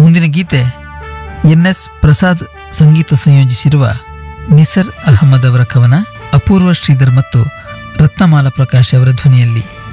ಮುಂದಿನ ಗೀತೆ NS ಪ್ರಸಾದ್ ಸಂಗೀತ ಸಂಯೋಜಿಸಿರುವ ನಿಸರ್ ಅಹಮದ್ ಅವರ ಕವನ, ಅಪೂರ್ವ ಶ್ರೀಧರ್ ಮತ್ತು ರತ್ನಮಾಲಾ ಪ್ರಕಾಶ್ ಅವರ ಧ್ವನಿಯಲ್ಲಿ.